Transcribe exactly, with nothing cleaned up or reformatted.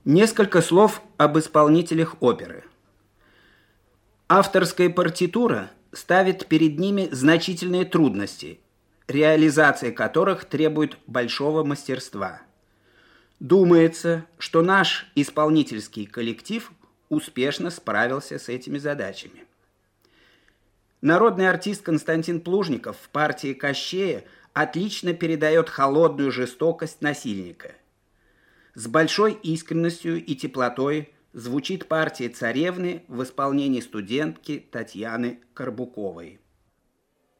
Несколько слов об исполнителях оперы. Авторская партитура ставит перед ними значительные трудности, реализация которых требует большого мастерства. Думается, что наш исполнительский коллектив успешно справился с этими задачами. Народный артист Константин Плужников в партии Кощея отлично передает холодную жестокость насильника. С большой искренностью и теплотой звучит партия царевны в исполнении студентки Татьяны Карбуковой.